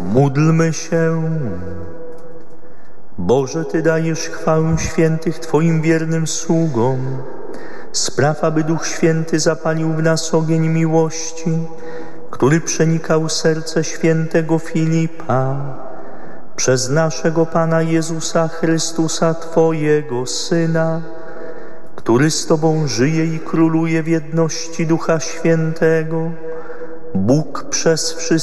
Módlmy się. Boże, Ty dajesz chwałę świętych Twoim wiernym sługom. Spraw, aby Duch Święty zapalił w nas ogień miłości, który przenikał serce świętego Filipa, przez naszego Pana Jezusa Chrystusa, Twojego Syna, który z Tobą żyje i króluje w jedności Ducha Świętego, Bóg przez wszystkich